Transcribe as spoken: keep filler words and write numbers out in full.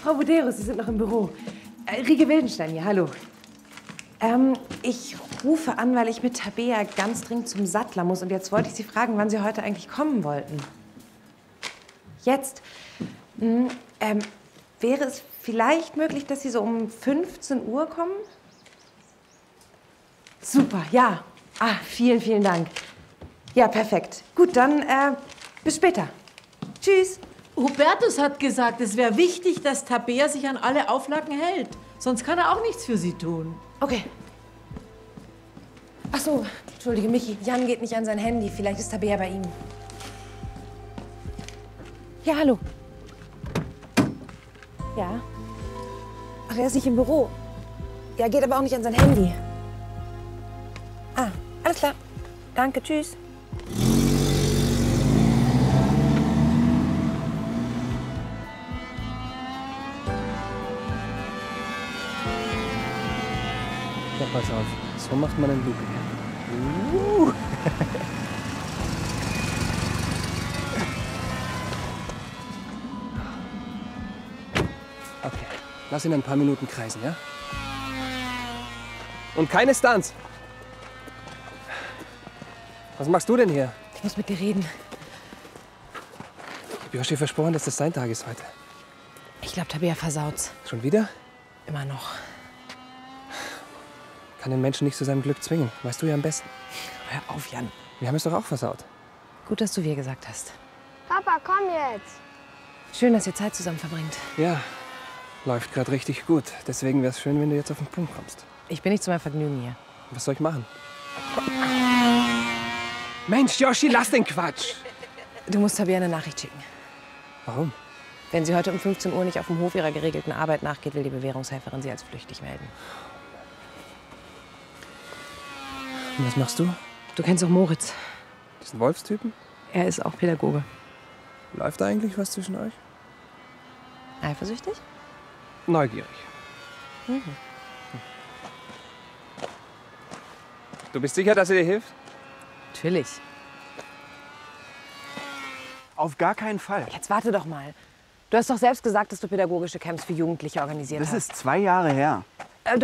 Frau Buderus, Sie sind noch im Büro. Äh, Rieke Wildenstein hier, hallo. Ähm, ich rufe an, weil ich mit Tabea ganz dringend zum Sattler muss. Und jetzt wollte ich Sie fragen, wann Sie heute eigentlich kommen wollten. Jetzt? Hm, ähm, wäre es vielleicht möglich, dass Sie so um fünfzehn Uhr kommen? Super, ja. Ah, vielen, vielen Dank. Ja, perfekt. Gut, dann äh, bis später. Tschüss. Hubertus hat gesagt, es wäre wichtig, dass Tabea sich an alle Auflagen hält. Sonst kann er auch nichts für sie tun. Okay. Ach so, entschuldige, Michi. Jan geht nicht an sein Handy. Vielleicht ist Tabea bei ihm. Ja, hallo. Ja? Ach, er ist nicht im Büro. Ja, geht aber auch nicht an sein Handy. Ah, alles klar. Danke, tschüss. Ja, pass auf. So macht man einen Loop. Uh. Okay, lass ihn ein paar Minuten kreisen, ja? Und keine Stunts. Was machst du denn hier? Ich muss mit dir reden. Ich habe Joshi versprochen, dass das sein Tag ist heute. Ich glaube, Tabea versaut's. Schon wieder? Immer noch. Kann den Menschen nicht zu seinem Glück zwingen. Weißt du ja am besten. Hör auf, Jan. Wir haben es doch auch versaut. Gut, dass du wir gesagt hast. Papa, komm jetzt. Schön, dass ihr Zeit zusammen verbringt. Ja, läuft gerade richtig gut. Deswegen wäre es schön, wenn du jetzt auf den Punkt kommst. Ich bin nicht zu meinem Vergnügen hier. Was soll ich machen? Mensch, Joshi, lass den Quatsch! Du musst Tabea eine Nachricht schicken. Warum? Wenn sie heute um fünfzehn Uhr nicht auf dem Hof ihrer geregelten Arbeit nachgeht, will die Bewährungshelferin sie als flüchtig melden. Und was machst du? Du kennst auch Moritz. Diesen Wolfstypen? Er ist auch Pädagoge. Läuft da eigentlich was zwischen euch? Eifersüchtig? Neugierig. Mhm. Du bist sicher, dass er dir hilft? Natürlich. Auf gar keinen Fall. Jetzt warte doch mal. Du hast doch selbst gesagt, dass du pädagogische Camps für Jugendliche organisiert Das hast. ist zwei Jahre her.